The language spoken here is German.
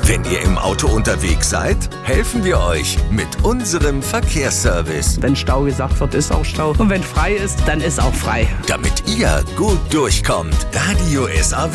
Wenn ihr im Auto unterwegs seid, helfen wir euch mit unserem Verkehrsservice. Wenn Stau gesagt wird, ist auch Stau. Und wenn frei ist, dann ist auch frei. Damit ihr gut durchkommt. Radio SAW.